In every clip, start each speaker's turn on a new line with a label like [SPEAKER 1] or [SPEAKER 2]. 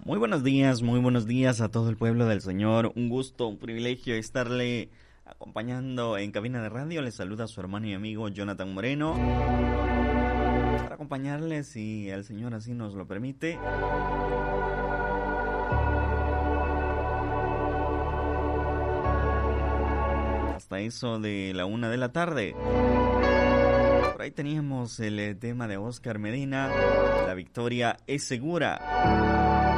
[SPEAKER 1] Muy buenos días a todo el pueblo del Señor. Un gusto, un privilegio estarle acompañando en cabina de radio. Les saluda su hermano y amigo Jonathan Moreno, para acompañarles, si el Señor así nos lo permite, hasta eso de la 1 de la tarde. Por ahí teníamos el tema de Oscar Medina, la victoria es segura.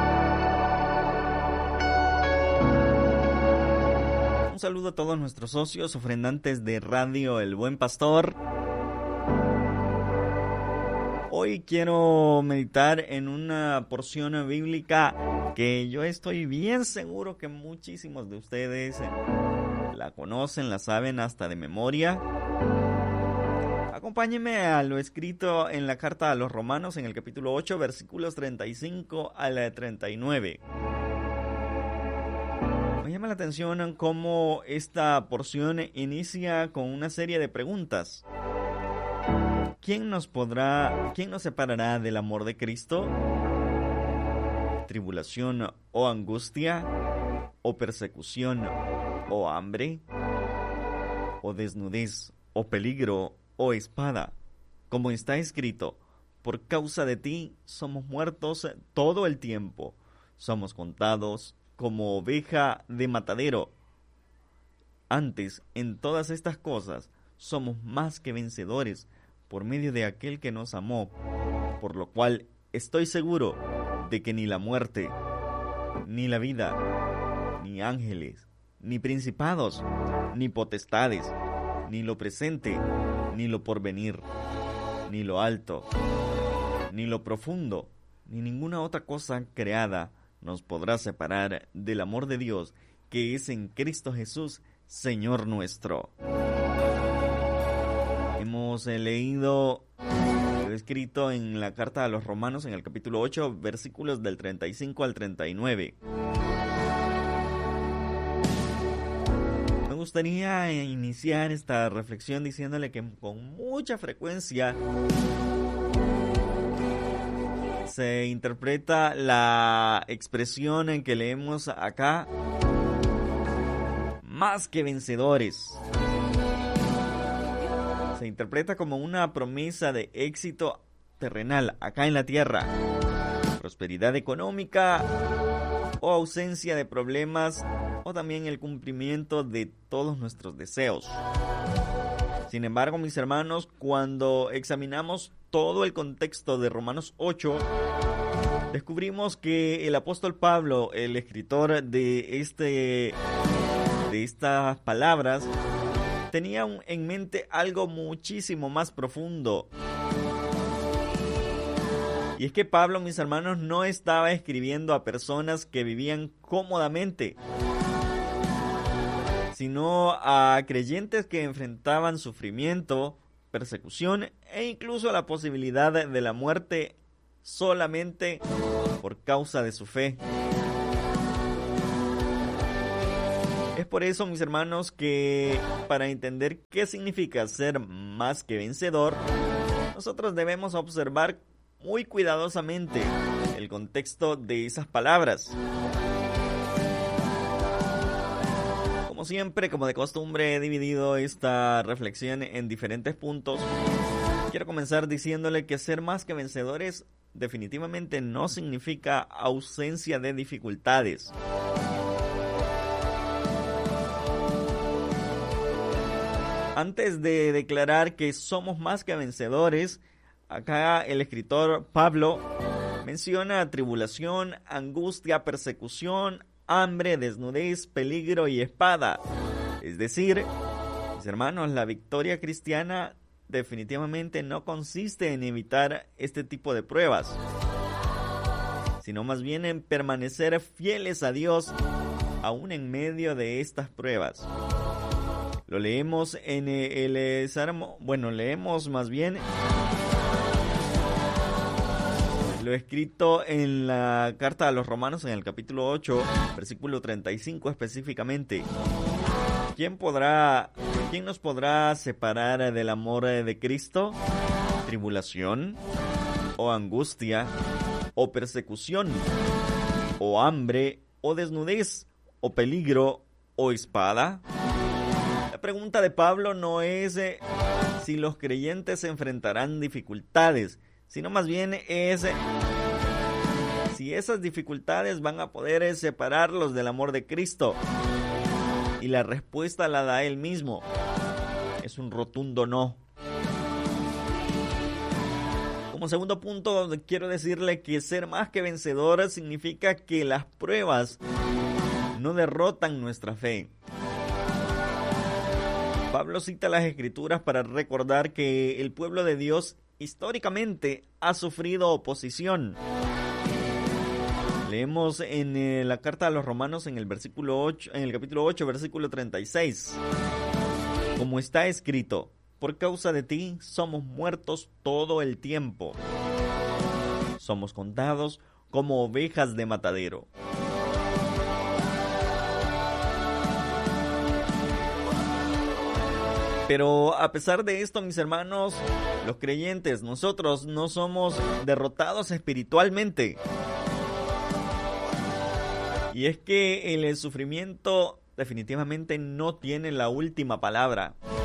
[SPEAKER 1] Un saludo a todos nuestros socios ofrendantes de Radio El Buen Pastor. Hoy quiero meditar en una porción bíblica que yo estoy bien seguro que muchísimos de ustedes la conocen, la saben hasta de memoria. Acompáñenme a lo escrito en la carta a los Romanos en el capítulo 8, versículos 35 al 39. Me llama la atención cómo esta porción inicia con una serie de preguntas. ¿Quién nos separará del amor de Cristo? ¿Tribulación o angustia? ¿O persecución o hambre? ¿O desnudez o peligro o espada? Como está escrito, por causa de ti somos muertos todo el tiempo, somos contados como oveja de matadero. Antes, en todas estas cosas, somos más que vencedores por medio de aquel que nos amó, por lo cual estoy seguro de que ni la muerte, ni la vida, ni ángeles, ni principados, ni potestades, ni lo presente, ni lo porvenir, ni lo alto, ni lo profundo, ni ninguna otra cosa creada nos podrá separar del amor de Dios que es en Cristo Jesús, Señor nuestro. Hemos leído lo escrito en la carta a los Romanos en el capítulo 8, versículos del 35 al 39. Me gustaría iniciar esta reflexión diciéndole que con mucha frecuencia se interpreta la expresión en que leemos acá, más que vencedores. Se interpreta como una promesa de éxito terrenal acá en la tierra, prosperidad económica o ausencia de problemas, o también el cumplimiento de todos nuestros deseos. Sin embargo, mis hermanos, cuando examinamos todo el contexto de Romanos 8, descubrimos que el apóstol Pablo, el escritor de estas palabras, tenía en mente algo muchísimo más profundo. Y es que Pablo, mis hermanos, no estaba escribiendo a personas que vivían cómodamente, sino a creyentes que enfrentaban sufrimiento, persecución e incluso la posibilidad de la muerte solamente por causa de su fe. Es por eso, mis hermanos, que para entender qué significa ser más que vencedor, nosotros debemos observar muy cuidadosamente el contexto de esas palabras. Como siempre, como de costumbre, he dividido esta reflexión en diferentes puntos. Quiero comenzar diciéndole que ser más que vencedores definitivamente no significa ausencia de dificultades. Antes de declarar que somos más que vencedores, acá el escritor Pablo menciona tribulación, angustia, persecución, hambre, desnudez, peligro y espada. Es decir, mis hermanos, la victoria cristiana definitivamente no consiste en evitar este tipo de pruebas, sino más bien en permanecer fieles a Dios aún en medio de estas pruebas. Lo leemos en el Salmo, leemos más bien lo escrito en la carta a los Romanos en el capítulo 8, versículo 35 específicamente. ¿Quién nos podrá separar del amor de Cristo? ¿Tribulación? ¿O angustia? ¿O persecución? o hambre, o desnudez, o peligro, o espada? La pregunta de Pablo no es si los creyentes enfrentarán dificultades, sino más bien es si esas dificultades van a poder separarlos del amor de Cristo. Y la respuesta la da él mismo. Es un rotundo no. Como segundo punto, quiero decirle que ser más que vencedor significa que las pruebas no derrotan nuestra fe. Pablo cita las Escrituras para recordar que el pueblo de Dios históricamente ha sufrido oposición. Leemos en la carta a los Romanos en el capítulo 8, versículo 36. Como está escrito, por causa de ti somos muertos todo el tiempo. Somos contados como ovejas de matadero. Pero a pesar de esto, mis hermanos, los creyentes, nosotros no somos derrotados espiritualmente. Y es que el sufrimiento definitivamente no tiene la última palabra.